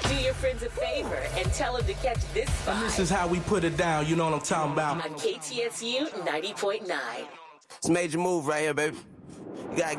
Do your friends a favor and tell them to catch this vibe. And this is how we put it down, you know what I'm talking about. On KTSU 90.9. It's a major move right here, baby. You gotta